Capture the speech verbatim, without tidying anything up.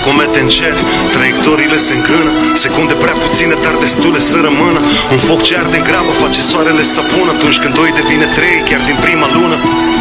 comete în cer, traiectoriile se încână, secunde prea puține, dar destule să rămână. Un foc ce arde grabă face soarele să pună, atunci când doi devine trei chiar din prima lună.